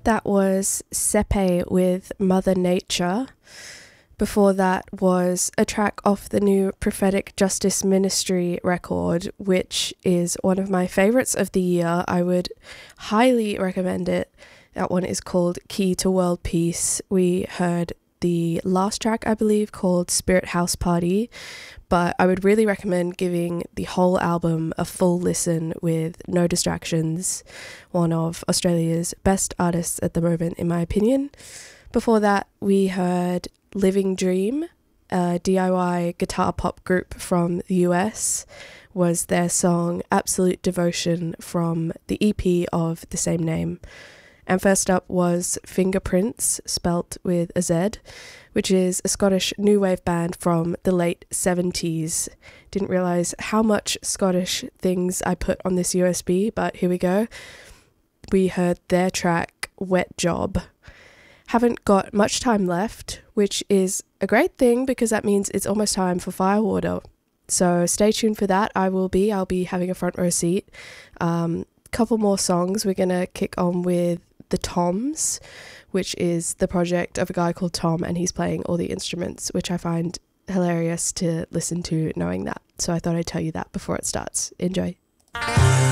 That was Sepe with Mother Nature. Before that was a track off the new Prophetic Justice Ministry record, which is one of my favourites of the year. I would highly recommend it. That one is called Key to World Peace. We heard the last track, I believe, called Spirit House Party, but I would really recommend giving the whole album a full listen with no distractions. One of Australia's best artists at the moment, in my opinion. Before that, we heard Living Dream, a DIY guitar pop group from the US, was their song Absolute Devotion from the EP of the same name. And first up was Fingerprints, spelt with a Z, which is a Scottish new wave band from the late 70s. Didn't realise how much Scottish things I put on this USB, but here we go. We heard their track Wet Job. Haven't got much time left, which is a great thing because that means it's almost time for Firewater. So stay tuned for that. I'll be having a front row seat. Couple more songs. We're gonna kick on with The Toms, which is the project of a guy called Tom, and he's playing all the instruments, which I find hilarious to listen to knowing that. So I thought I'd tell you that before it starts. Enjoy.